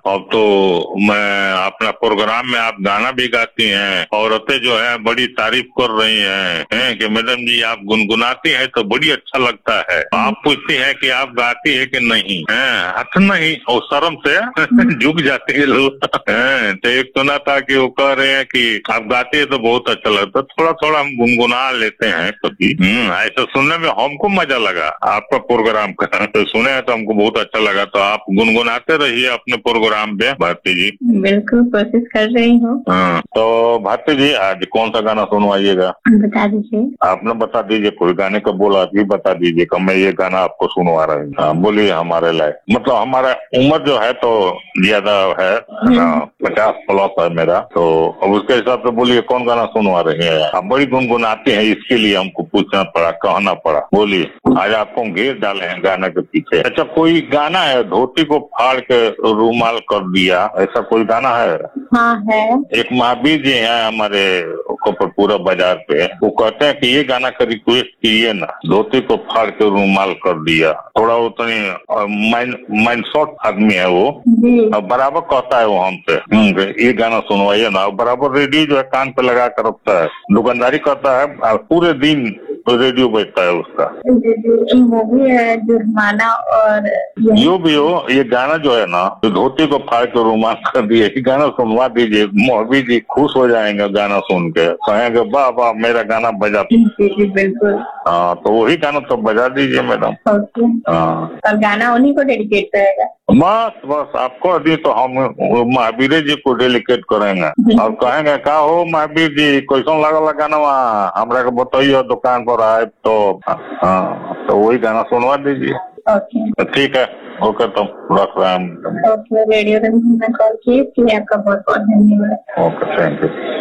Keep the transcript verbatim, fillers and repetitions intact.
अब तो मैं अपना प्रोग्राम में आप गाना भी गाती हैं, औरतें जो है बड़ी तारीफ कर रही हैं हैं कि मैडम जी आप गुनगुनाती हैं तो बड़ी अच्छा लगता है। आप पूछती हैं कि आप गाती है कि नहीं, हैं हथ नहीं और शर्म से झुक जाती है लोग। तो एक सुना था कि वो कह रहे हैं कि आप गाती है तो बहुत अच्छा लगता है, थोड़ा थोड़ा हम गुनगुना लेते हैं कभी। हम्म ऐसा सुनने में हमको मजा लगा आपका प्रोग्राम का, तो सुने हैं तो हमको बहुत अच्छा लगा। तो आप गुनगुनाते रहिए अपने प्रोग्राम पे भारती जी। बिल्कुल कोशिश कर रही हूँ। हाँ तो भारती जी आज कौन सा गाना सुनवाइएगा? बता दीजिए। आपने बता दीजिए, कोई गाने का बोला भी बता दीजिए कि मैं ये गाना आपको सुनवा रही हूँ। हाँ, बोलिए हमारे लायक, मतलब हमारा उम्र जो है तो ज्यादा है ना, पचास प्लस है मेरा, तो अब उसके हिसाब से बोलिए कौन गाना सुनवा रही है। आप बड़ी गुनगुनाते हैं, इसके लिए हमको पूछना पड़ा, कहना पड़ा। बोलिए, आज आपको घेर डाले हैं गाने के पीछे। अच्छा कोई गाना है धोती को फाड़ के रूमाल कर दिया, ऐसा कोई गाना है? हाँ है। एक महावीर जी हैं हमारे पूरा बाजार पे, वो कहते हैं कि ये गाना का रिक्वेस्ट कीजिए ना, धोती को फाड़ के रूमाल कर दिया। थोड़ा उतनी माइंड माइंड शॉर्ट आदमी है वो, और बराबर कहता है वो हमसे ये गाना सुनवाइए ना, बराबर रेडियो जो है कान पे लगा कर रखता है, दुकानदारी करता है और पूरे दिन रेडियो बजता है उसका। वो भी है जुर्माना और जो भी हो, ये गाना जो है ना, तो धोती को फाड़ के रूमाल कर दिए, ये गाना सुनवा दीजिए। मोहबी जी खुश हो जाएंगे गाना सुन के, कहेंगे वाह वाह मेरा गाना बजा। बिल्कुल। हाँ तो वही गाना तो बजा दीजिए मैडम। हाँ और गाना उन्हीं को डेडिकेट करेगा। बस बस आपको दी तो हम महावीर जी को डेलीकेट करेंगे और कहेंगे का हो महावीर जी कैसा लगल गाना, हमरा के बताइए दुकान पर आए तो। हाँ तो वही गाना सुनवा दीजिए। ओके ठीक है, ओके तो रख रहे हैं हम। ओके, रेडियो कॉल किए, आपका बहुत बहुत धन्यवाद। Okay thank you.